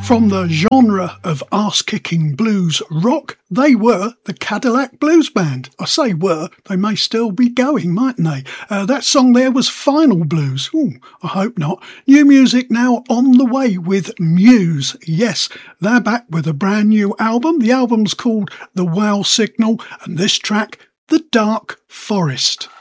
From the genre of arse-kicking blues rock, they were the Cadillac Blues Band. I say were, they may still be going, mightn't they? That song there was Final Blues. Ooh, I hope not. New music now on the way with Muse. Yes, they're back with a brand new album. The album's called The Wow Signal, and this track, The Dark Forest.